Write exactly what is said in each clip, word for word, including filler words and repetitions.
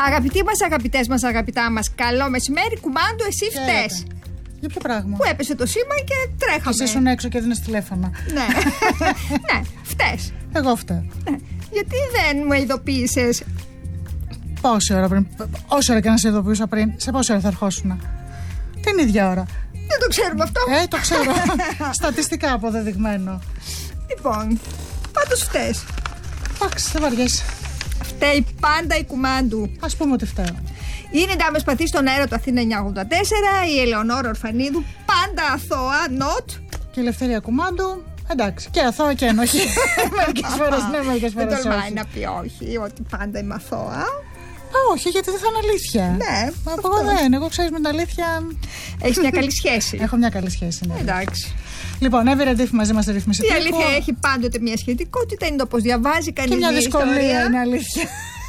Αγαπητοί μας, αγαπητές μας, αγαπητά μας, καλό μεσημέρι. Κουμάντο, εσύ φταίς. Για ποιο πράγμα? Που έπεσε το σήμα και τρέχαμε. Εσύ ήσουν έξω και έδινες τηλέφωνα. Ναι, ναι, φταίς. Εγώ φταίω. Ναι. Γιατί δεν μου ειδοποίησες? Πόση ώρα πριν, όση ώρα και να σε ειδοποιούσα πριν, σε πόση ώρα θα ερχόσουνα? Την ίδια ώρα. Δεν το ξέρουμε αυτό. Ε, το ξέρω. Στατιστικά αποδεδειγμένο. Λοιπόν, πάντως φταίς. Εντάξει, δεν βαριέσαι. Φταίει πάντα η Κουμάντου. Ας πούμε ότι φταίω. Είναι η Ντάμε Σπαθή στον αέρα του Αθήνα εννιακόσια ογδόντα τέσσερα, η Ελεονόρα Ορφανίδου, πάντα αθώα, not. Και η Ελευθερία Κουμάντου, εντάξει, και αθώα και ένοχη. Μερικές φορές ναι, μερικές φορές όχι. Δεν τολμάει να πει όχι, ότι πάντα είμαι αθώα. Α, όχι, γιατί δεν θα είναι αλήθεια. Ναι, μα εγώ δεν. Εγώ ξέρεις με την αλήθεια. Έχεις μια καλή σχέση. Έχω μια καλή σχέση. Ναι. Εντάξει. Λοιπόν, Εύη Ρεντίφη μαζί μας στη ρύθμιση. Η αλήθεια έχει πάντοτε μια σχετικότητα, είναι το πώς διαβάζει κανείς. Και μια δυσκολία ιστορία. Είναι αλήθεια.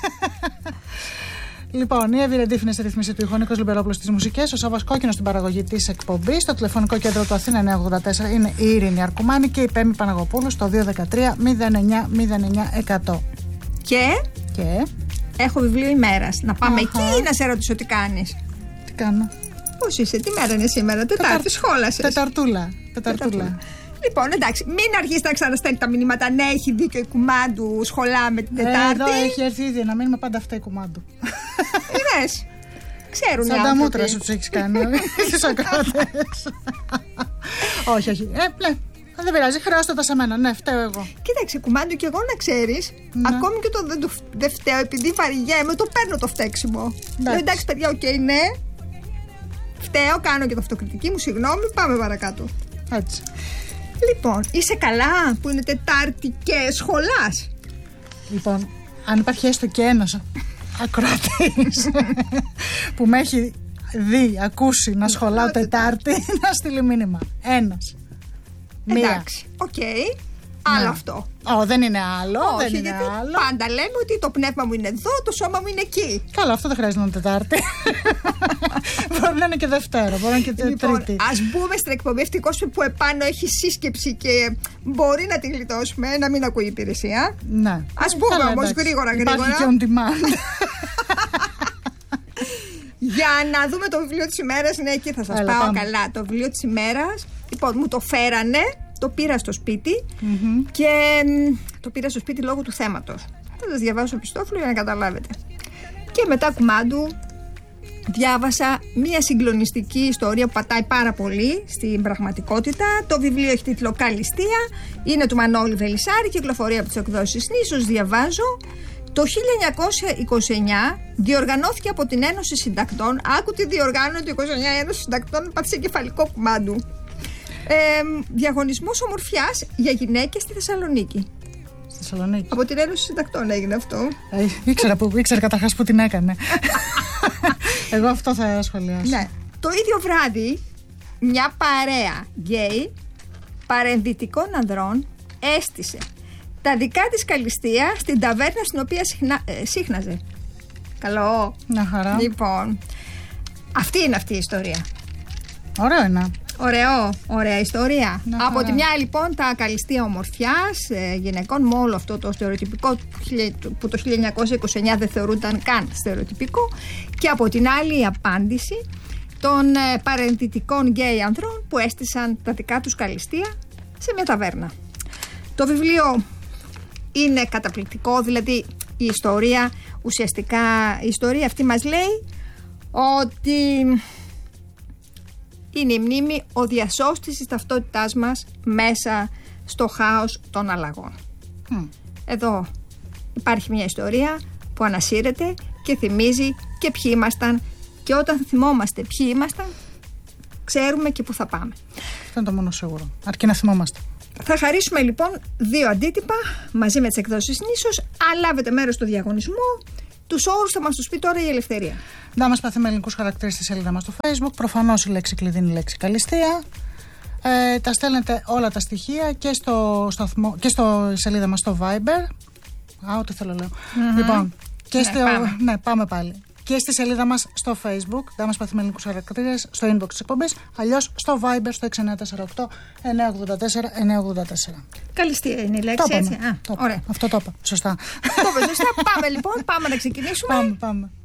Λοιπόν, η Εύη Ρεντίφη είναι στη ρύθμιση του ήχου, ο Νίκος Λιμπερόπουλος στις μουσικές, ο Σάββας Κόκκινος στην παραγωγή της εκπομπής. Στο τηλεφωνικό κέντρο του Αθήνα εννιακόσια ογδόντα τέσσερα είναι η Ειρήνη Αρκουμάνη και η Πέμη Παναγοπούλου στο δύο ένα τρία μηδέν εννιά μηδέν εννιά εκατό. Και, και έχω βιβλίο ημέρας. Να πάμε Αχα. εκεί ή να σε ρωτήσω τι κάνεις? Τι κάνω? Πώς είσαι, τι μέρα είναι σήμερα? Τετάρτη, σχόλασες. Τεταρτούλα. Τεταρτούλα. Λοιπόν, εντάξει, μην αρχίσει να ξαναστέλνει τα μηνύματα. Ναι, έχει δίκιο η Κουμάντου, σχολά με την Τετάρτη. Εδώ έχει έρθει ήδη να μείνουμε πάντα αυτά η Κουμάντου. Είδες. Ξέρουν οι σαν τα άνθρωποι. μούτρα σου τους έχεις κάνει. Στις ακράτες. Όχι, όχι. Ε, ναι. Δεν πειράζει, χρεώστε τα σε μένα. Ναι, φταίω εγώ. Κοίταξε, Κουμάντου, και εγώ να ξέρεις, ναι. Ακόμη και το δεν, το δεν φταίω, επειδή βαριέμαι, το παίρνω το φταίξιμο. Εντάξει, εντάξει παιδιά, οκ, okay, ναι. Φταίω, κάνω και το αυτοκριτική μου, συγγνώμη, πάμε παρακάτω. Έτσι. Λοιπόν, είσαι καλά που είναι Τετάρτη και σχολάς? Λοιπόν, αν υπάρχει έστω και ένας ακροατής που με έχει δει, ακούσει να σχολάω Τετάρτη, να στείλει μήνυμα. Ένας. Μία. Εντάξει, οκ. Okay. Άλλο ναι. Αυτό. Ω, δεν είναι άλλο. Όχι, δεν είναι γιατί άλλο. πάντα λέμε ότι το πνεύμα μου είναι εδώ, το σώμα μου είναι εκεί. Καλά, αυτό δεν χρειάζεται να είναι Τετάρτη. Μπορεί να είναι και Δευτέρα, μπορεί να είναι και λοιπόν, Τρίτη. Ας μπούμε στην εκπομπή ευτυχώς που επάνω έχει σύσκεψη και μπορεί να τη γλιτώσουμε, να μην ακούει η υπηρεσία. Ναι. Ας μπούμε όμως γρήγορα γρήγορα. Υπάρχει και on demand. Για να δούμε το βιβλίο της ημέρας. Ναι, εκεί θα σας Έλα, πάω πάμε. Καλά. Το βιβλίο της ημέρας, λοιπόν, μου το φέρανε. Το πήρα στο σπίτι mm-hmm. και το πήρα στο σπίτι λόγω του θέματος. Θα σας διαβάσω επιστόφυλλο για να καταλάβετε. Και μετά, Κουμάντου, διάβασα μια συγκλονιστική ιστορία που πατάει πάρα πολύ στην πραγματικότητα. Το βιβλίο έχει τίτλο Καλλιστία, είναι του Μανώλη Βελισσάρη, κυκλοφορεί από τις εκδόσεις Νήσος. Διαβάζω. Το χίλια εννιακόσια είκοσι εννιά διοργανώθηκε από την Ένωση Συντακτών. Άκου τι διοργάνωνε το είκοσι εννιά η Ένωση Συντακτών, πάτησε κεφαλικό, Κουμάντου. Ε, διαγωνισμός ομορφιάς για γυναίκες στη Θεσσαλονίκη. Στη Θεσσαλονίκη. Από την Ένωση Συντακτών έγινε αυτό. Ε, ήξερα, που, ήξερα καταρχάς που την έκανε. Εγώ αυτό θα σχολιάσω. Ναι. Το ίδιο βράδυ, μια παρέα γκέι παρενδυτικών ανδρών έστησε τα δικά της καλλιστεία στην ταβέρνα στην οποία συχνά, ε, σύχναζε. Καλό. Μια χαρά. Λοιπόν, αυτή είναι αυτή η ιστορία. Ωραίο είναι. Ωραίο, ωραία ιστορία. Να, από χαρά. τη μια λοιπόν τα καλλιστεία ομορφιάς ε, γυναικών με όλο αυτό το στερεοτυπικό που το χίλια εννιακόσια είκοσι εννιά δεν θεωρούνταν καν στερεοτυπικό, και από την άλλη η απάντηση των ε, παρενθυτικών γκέι ανδρών που έστησαν τα δικά τους καλλιστεία σε μια ταβέρνα. Το βιβλίο είναι καταπληκτικό, δηλαδή η ιστορία ουσιαστικά η ιστορία αυτή μας λέει ότι είναι η μνήμη ο διασώστης της ταυτότητάς μας μέσα στο χάος των αλλαγών. Mm. Εδώ υπάρχει μια ιστορία που ανασύρεται και θυμίζει και ποιοι ήμασταν, και όταν θυμόμαστε ποιοι ήμασταν ξέρουμε και πού θα πάμε. Αυτό είναι το μόνο σίγουρο, αρκεί να θυμόμαστε. Θα χαρίσουμε λοιπόν δύο αντίτυπα μαζί με τις εκδόσεις Νήσος. Αν λάβετε μέρος στο διαγωνισμό, τους όρους θα μας τους πει τώρα η Ελευθερία. Να μας πάθει με ελληνικούς χαρακτήρες στη σελίδα μας στο Facebook. Προφανώς η λέξη κλειδί είναι η λέξη Καλλιστία. Ε, τα στέλνετε όλα τα στοιχεία και στο, σταθμό, και στο σελίδα μας στο Viber. Α, ό,τι θέλω λέω. Mm-hmm. Λοιπόν, και ναι, στο, πάμε. ναι, πάμε πάλι. Και στη σελίδα μας στο Facebook, θα μας πάθει με ελληνικούς χαρακτήρες, στο inbox της εκπομπής, αλλιώς στο Viber στο έξι εννιά τέσσερα οκτώ εννιά ογδόντα τέσσερα εννιά ογδόντα τέσσερα. Καλλιστία είναι η λέξη, το έτσι. Α, το ωραία. Αυτό το είπα. Σωστά. Το είπα σωστά. Πάμε λοιπόν, πάμε να ξεκινήσουμε. Πάμε, πάμε.